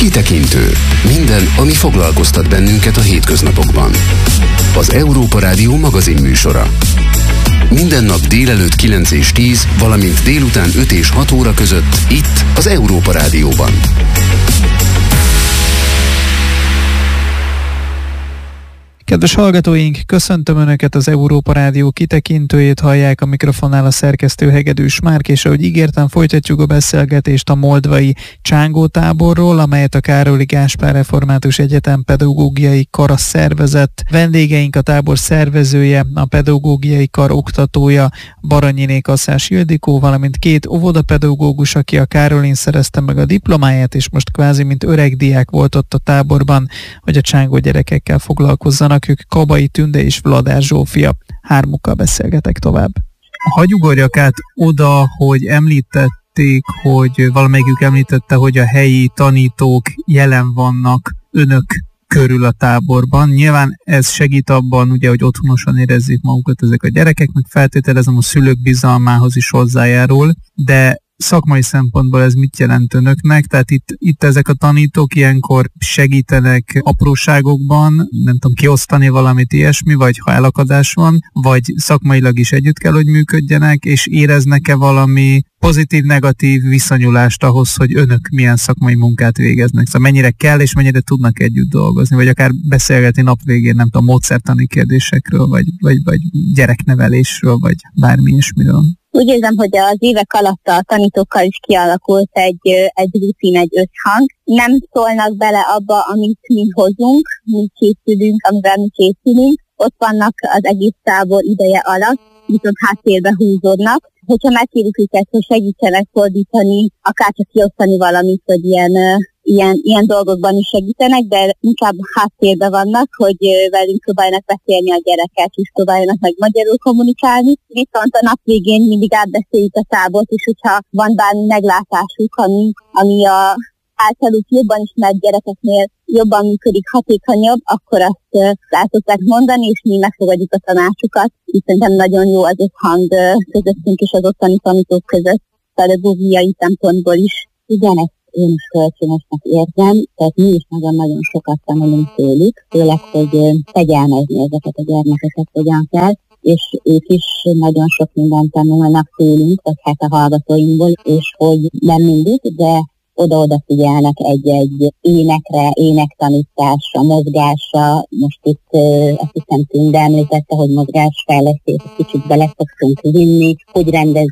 Kitekintő. Minden, ami foglalkoztat bennünket a hétköznapokban. Az Európa Rádió magazinműsora. Minden nap délelőtt 9 és 10, valamint délután 5 és 6 óra között itt az Európa Rádióban. Kedves hallgatóink, köszöntöm Önöket, az Európa Rádió kitekintőjét hallják, a mikrofonnál a szerkesztő Hegedűs Márk, és ahogy ígértem, folytatjuk a beszélgetést a moldvai csángótáborról, amelyet a Károli Gáspár Református Egyetem pedagógiai kara szervezett. Vendégeink a tábor szervezője, a pedagógiai kar oktatója, Baranyiné Kaszás Ildikó, valamint két óvodapedagógus, aki a Károlin szerezte meg a diplomáját, és most kvázi mint öreg diák volt ott a táborban, hogy a csángó gyerekekkel foglalkozzanak. Ők Kabai Tünde és Vladár Zsófia. Hármukkal beszélgetek tovább. Hagy ugorjak át oda, hogy említették, hogy valamelyikük említette, hogy a helyi tanítók jelen vannak önök körül a táborban. Nyilván ez segít abban, ugye, hogy otthonosan érezzék magukat ezek a gyerekek, meg feltételezem a szülők bizalmához is hozzájárul, de szakmai szempontból ez mit jelent önöknek? Tehát itt ezek a tanítók ilyenkor segítenek apróságokban, nem tudom, kiosztani valamit ilyesmi, vagy ha elakadás van, vagy szakmailag is együtt kell, hogy működjenek, és éreznek-e valami pozitív-negatív viszonyulást ahhoz, hogy önök milyen szakmai munkát végeznek? Szóval mennyire kell és mennyire tudnak együtt dolgozni, vagy akár beszélgetni nap végén, nem tudom, módszertani kérdésekről, vagy gyereknevelésről, vagy bármi ilyesmiről. Úgy érzem, hogy az évek alatt a tanítókkal is kialakult egy rutin, egy összhang. Nem szólnak bele abba, amit mi hozunk, mi készülünk, amivel mi készülünk. Ott vannak az egész tábor ideje alatt, viszont háttérbe húzódnak. Hogyha megkérjük őket, hogy segítsenek fordítani, akár csak kiosztani valamit, hogy ilyen dolgokban is segítenek, de inkább háttérben vannak, hogy velünk próbáljanak beszélni a gyerekek, és próbáljanak meg magyarul kommunikálni. Viszont a nap végén mindig átbeszéljük a tábort, és hogyha van bármi meglátásuk, ami a általuk jobban ismert gyerekeknél jobban működik, hatékonyabb, akkor azt el szokták mondani, és mi megfogadjuk a tanácsukat. Így szerintem nagyon jó az összhang közöttünk és az ottani tanítók között, pedagógiai szempontból is. Igen, ezt én is kölcsönösnek érzem, tehát mi is nagyon-nagyon sokat tanulunk tőlük, főleg, hogy fegyelmezni ezeket a gyermekeket hogyan kell, és ők is nagyon sok mindent tanulnak tőlünk, vagy hát a hallgatóinkból, és hogy nem mindig, de oda-oda figyelnek egy-egy énekre, énektanításra, mozgásra. Most itt azt hiszem Tünde említette, hogy mozgásfejlesztést kicsit bele szoktunk vinni, hogy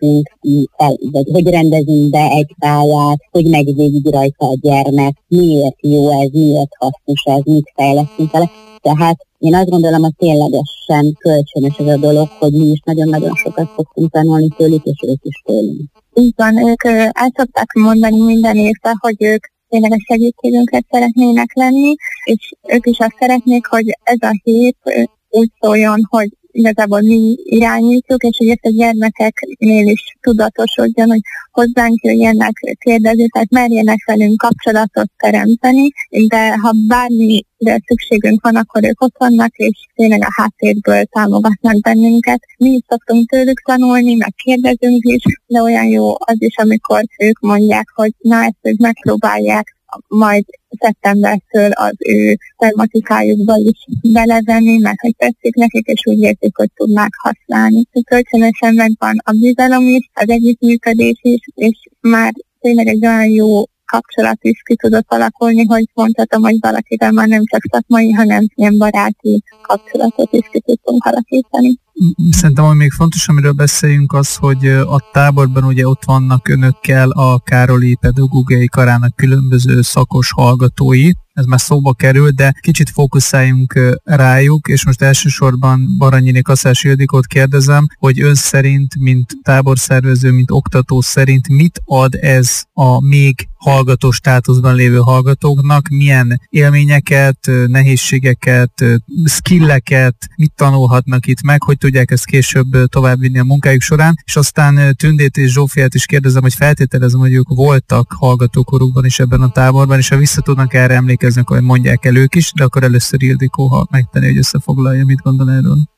rendezünk be egy pályát, hogy megy végig rajta a gyermek, miért jó ez, miért hasznos ez, mit fejlesztünk vele. Tehát én azt gondolom, hogy ténylegesen kölcsönös ez a dolog, hogy mi is nagyon-nagyon sokat fogunk tanulni tőlük, és ők is tőlünk. Így van, ők el szokták mondani minden évben, hogy ők tényleg a segítségünket szeretnének lenni, és ők is azt szeretnék, hogy ez a hét úgy szóljon, hogy igazából mi irányítjuk, és hogy ezt a gyermekeknél is tudatosodjon, hogy hozzánk jöjjenek kérdezni, tehát merjenek velünk kapcsolatot teremteni, de ha bármire szükségünk van, akkor ők ott vannak, és tényleg a háttérből támogatnak bennünket. Mi is szoktunk tőlük tanulni, meg kérdezünk is, de olyan jó az is, amikor ők mondják, hogy na, ezt ők megpróbálják majd szeptembertől az ő tematikájukba is belevenni, mert hogy tetszik nekik, és úgy érzik, hogy tudnák használni. Kölcsönösen megvan a bizalom is, az együttműködés is, és már tényleg egy olyan jó kapcsolat is ki tudott alakulni, hogy mondhatom, hogy valakivel már nem csak szakmai, hanem ilyen baráti kapcsolatot is ki tudtunk alakítani. Szerintem, ami még fontos, amiről beszéljünk, az, hogy a táborban ugye ott vannak önökkel a Károli Pedagógiai Karának különböző szakos hallgatói. Ez már szóba kerül, de kicsit fókuszáljunk rájuk, és most elsősorban Baranyiné Kaszás Ildikót kérdezem, hogy ön szerint, mint táborszervező, mint oktató szerint mit ad ez a még hallgató státuszban lévő hallgatóknak, milyen élményeket, nehézségeket, skilleket, mit tanulhatnak itt meg, hogy tudják ezt később továbbvinni a munkájuk során, és aztán Tündét és Zsófiát is kérdezem, hogy feltételezem, hogy ők voltak hallgatókorukban is ebben a táborban, és ha vissza tudnak erre emlékezni, akkor mondják el ők is, de akkor először Ildikó, ha megtenni, hogy összefoglalja, mit gondol erről.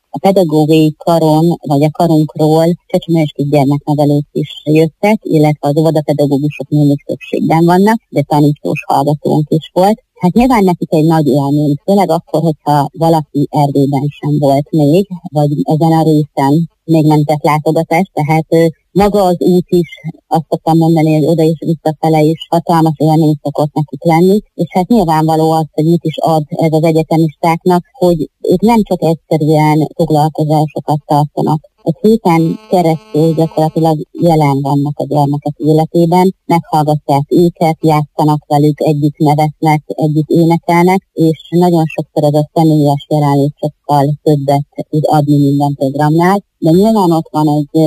A pedagógiai karon, vagy a karunkról csecsemős gyermeknevelők is jöttek, illetve az óvodapedagógusok még többségben vannak, de tanítós hallgatónk is volt. Hát nyilván nekik egy nagy élmény, főleg akkor, hogyha valaki Erdélyben sem volt még, vagy ezen a részen még nem tett látogatást, tehát maga az út is, azt szoktam mondani, hogy oda és visszafele is hatalmas élmény szokott nekik lenni, és hát nyilvánvaló az, hogy mit is ad ez az egyetemistáknak, hogy ők nem csak egyszerűen foglalkozásokat tartanak. Egy héten keresztül gyakorlatilag jelen vannak a gyermekek életében, meghallgatják őket, játszanak velük, együtt nevetnek, együtt énekelnek, és nagyon sokszor ez a személyes jelenlét sokkal többet tud adni minden programnál. De nyilván ott van egy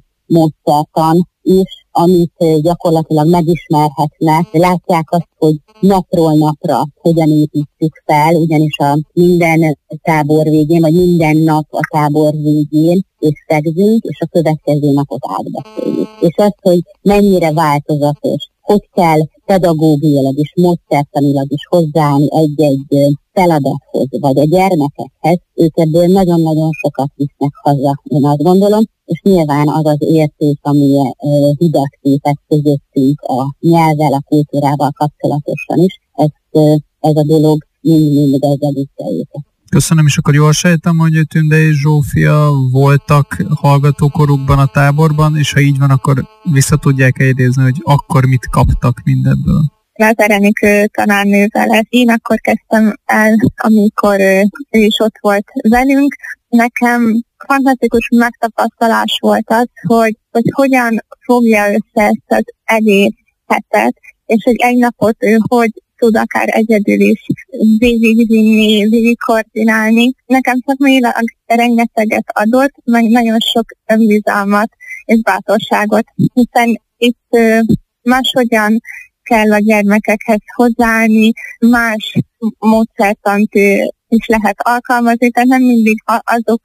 módszertan is, amit gyakorlatilag megismerhetnek. Látják azt, hogy napról napra hogyan építjük fel, ugyanis a minden tábor végén, vagy minden nap a tábor végén összegzünk, és a következő napot átbeszéljük. És az, hogy mennyire változatos, hogy kell pedagógiailag és módszertanilag is hozzáállni egy-egy feladathoz, vagy a gyermekekhez, ők ebből nagyon-nagyon sokat visznek haza, én azt gondolom, és nyilván az az érték, ami hidat képet közöttünk a nyelvvel, a kultúrával kapcsolatosan is, ez a dolog mindig ezzel visszaélte. Köszönöm, és akkor jól sejtem, hogy Tünde és Zsófia voltak hallgatókorukban a táborban, és ha így van, akkor vissza tudják idézni, hogy akkor mit kaptak mindebből. Lázár Enikő tanárnővel. Én akkor kezdtem el, amikor ő is ott volt velünk. Nekem fantasztikus megtapasztalás volt az, hogy hogyan fogja össze ezt az egész hetet, és hogy egy napot ő hogy tud akár egyedül is végigvinni, végigkoordinálni. Nekem szakmailag rengeteget adott, meg nagyon sok önbizalmat és bátorságot, hiszen itt máshogyan kell a gyermekekhez hozzáállni, más módszertant is lehet alkalmazni, tehát nem mindig azok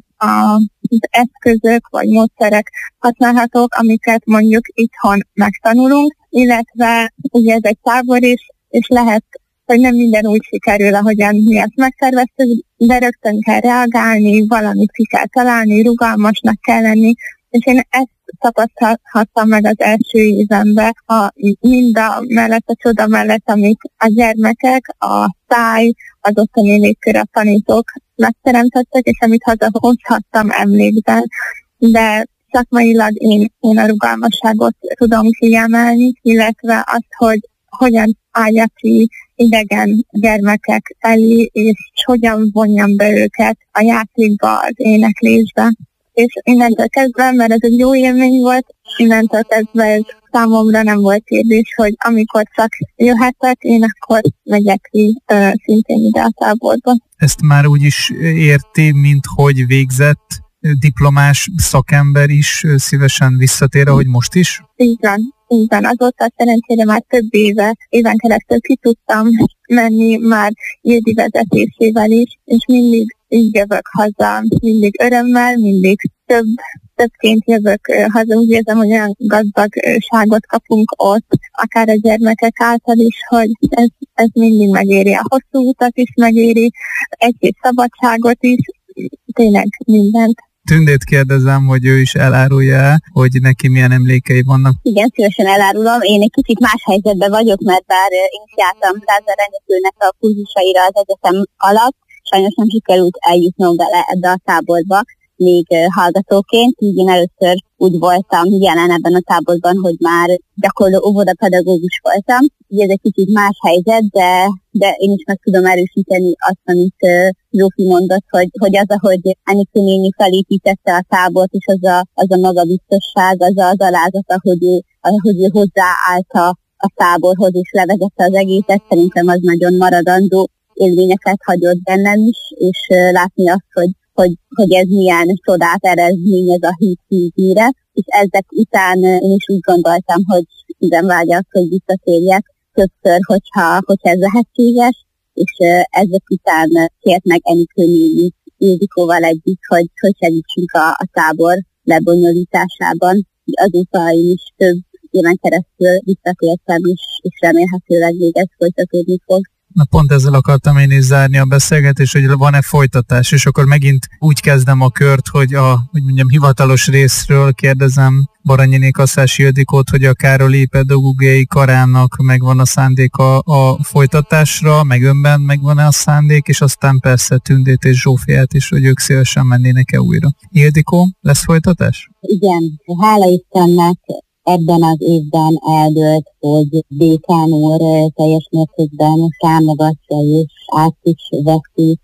az eszközök vagy módszerek használhatók, amiket mondjuk itthon megtanulunk, illetve ugye ez egy tábor is, és lehet, hogy nem minden úgy sikerül, ahogyan mi ezt megterveztük, de rögtön kell reagálni, valamit ki kell találni, rugalmasnak kell lenni, és én ezt tapasztalhattam meg az első évemben, mind a mellett, a csoda mellett, amit a gyermekek, a táj, az ottani légkör, a tanítók megteremtettek, és amit hazahozhattam emlékben. De szakmailag én a rugalmasságot tudom kiemelni, illetve azt, hogy hogyan álljak ki idegen gyermekek elé, és hogyan vonjam be őket a játékba, az éneklésbe. És innentől kezdve, mert ez egy jó élmény volt, innentől kezdve ez számomra nem volt kérdés, hogy amikor csak jöhetek, én akkor megyek ki szintén ide a táborba. Ezt már úgy is érti, mint hogy végzett diplomás szakember is szívesen visszatér, ahogy most is? Így van. Azóta szerencsére már több éven keresztül ki tudtam menni már Ildi vezetésével is, és mindig így jövök haza, mindig örömmel, mindig többként jövök haza. Úgy érzem, hogy olyan gazdagságot kapunk ott, akár a gyermekek által is, hogy ez mindig megéri. A hosszú utat is megéri, egy-két szabadságot is, tényleg mindent. Tündét kérdezem, hogy ő is elárulja, hogy neki milyen emlékei vannak. Igen, szívesen elárulom. Én egy kicsit más helyzetben vagyok, mert bár én is jártam Lázár Enikőnek a kurzusaira az egyetem alatt, sajnos nem sikerült eljutnom vele ebbe a táborba, még hallgatóként, így én először úgy voltam jelen ebben a táborban, hogy már gyakorló óvodapedagógus voltam. Így ez egy kicsit más helyzet, de én is meg tudom erősíteni azt, amit Zsófi mondott, hogy az, ahogy Enikő néni felépítette a tábort, és az a magabiztosság, az alázata, hogy ő hozzáállt a táborhoz, és levezette az egészet, szerintem az nagyon maradandó élményeket hagyott bennem is, és látni azt, hogy ez milyen csodát eredményez a híre, és ezek után én is úgy gondoltam, hogy szívem vágya az, hogy visszatérjek többször, hogyha ez lehetséges, és ezek után kért meg Enikő néni Ildikóval együtt, hogy segítsünk a tábor lebonyolításában. Azóta én is több éven keresztül visszatértem, és remélhetőleg még ez folytatódni fog. Na pont ezzel akartam én is zárni a beszélgetést, hogy van-e folytatás, és akkor megint úgy kezdem a kört, hogy hivatalos részről kérdezem Baranyi Kasszási Ildikót, hogy a Károlyi Pedagógiai Karának megvan a szándéka a folytatásra, meg önben megvan-e a szándék, és aztán persze Tündét és Zsófiát is, hogy ők szívesen mennének-e újra. Ildikó, lesz folytatás? Igen, hála Istennek ebben az évben eldőlt, hogy Dékán úr teljes mértékben támogatja, és át is veszi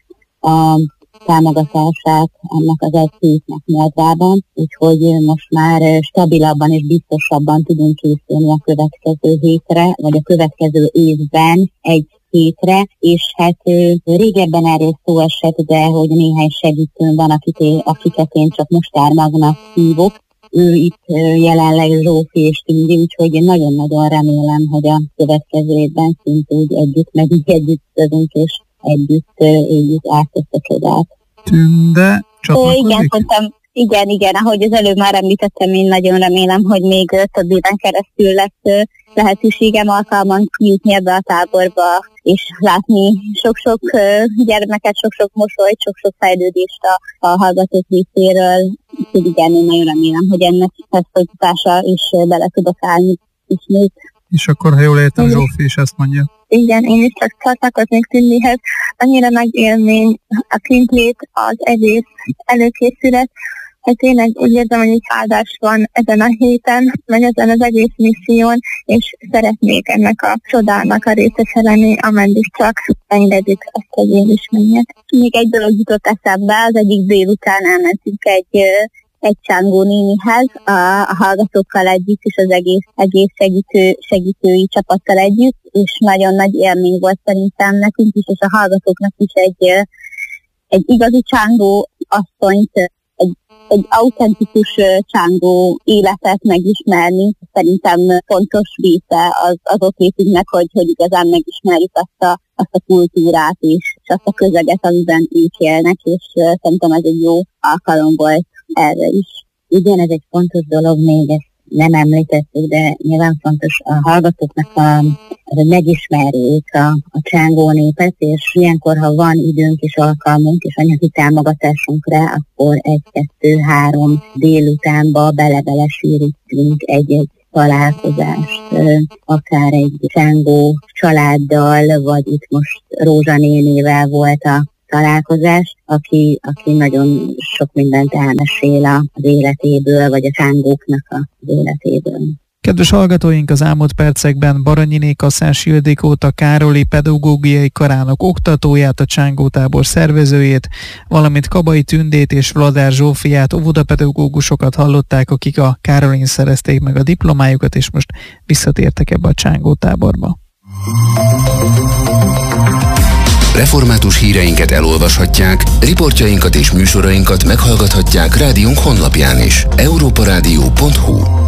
a támogatását ennek az egy hétnek Moldvában, úgyhogy most már stabilabban és biztosabban tudunk készülni a következő hétre, vagy a következő évben egy hétre, és hát régebben erről szó esett, de hogy néhány segítőm van, akiket én csak Mustármagnak hívok. Ő itt jelenleg Zsófi és Tündi, úgyhogy én nagyon-nagyon remélem, hogy a következő évben szintúgy együtt tudunk, és együtt éljük át ezt a csodát. Tünde csatlakozik? Igen, ahogy az előbb már említettem, én nagyon remélem, hogy még több éven keresztül lesz lehetőségem, alkalmam kijutni ebbe a táborba, és látni sok-sok gyermeket, sok-sok mosolyt, sok-sok fejlődést a hallgatók részéről. Úgyhogy igen, én nagyon remélem, hogy ennek lesz folytatása, és bele tudok állni ismét. És akkor, ha jól értem, Zsófi is ezt mondja. Igen, én is csak csatlakoznék Tündihez. Annyira nagy élmény a kintlét, az egész előkészület, hogy tényleg úgy érzem, hogy egy áldás van ezen a héten, meg ezen az egész misszión, és szeretnék ennek a csodának a részese lenni, ameddig csak engedik azt, hogy én is menjek. Még egy dolog jutott eszembe, az egyik délután elmentünk egy Csángó nénihez, a hallgatókkal együtt, és az egész segítői csapattal együtt, és nagyon nagy élmény volt szerintem nekünk is, és a hallgatóknak is egy igazi Csángó asszonyt, egy autentikus Csángó életet megismerni. Szerintem fontos része az ott létünknek, hogy igazán megismerjük azt a kultúrát és azt a közeget, amiben ők élnek, és szerintem ez egy jó alkalom volt erre is. Igen, ez egy fontos dolog, még ezt nem említettük, de nyilván fontos a hallgatóknak, hogy megismerjék a Csángó népet, és ilyenkor, ha van időnk és alkalmunk és anyagi támogatásunkra, akkor 1-2-3 délutánba bele sűrítünk egy találkozást, akár egy Csángó családdal, vagy itt most Rózsa nénivel volt a találkozás, aki nagyon sok mindent elmesél az életéből, vagy a csángóknak az életéből. Kedves hallgatóink, az elmúlt percekben Baranyi Kasszási Ildikót, a Károlyi Pedagógiai Karának oktatóját, a Csángó tábor szervezőjét, valamint Kabai Tündét és Vladár Zsófiát, óvodapedagógusokat hallották, akik a Károlyin szerezték meg a diplomájukat, és most visszatértek ebbe a Csángó táborba. Református híreinket elolvashatják, riportjainkat és műsorainkat meghallgathatják rádiónk honlapján is. europaradio.hu